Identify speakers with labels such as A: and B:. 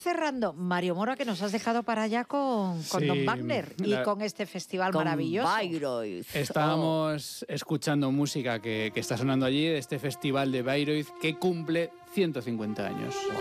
A: Cerrando, Mario Mora, que nos has dejado para allá con
B: Sí,
A: Don Wagner y con este festival maravilloso.
C: Bayreuth.
B: Estábamos escuchando música que está sonando allí, de este festival de Bayreuth que cumple 150 años.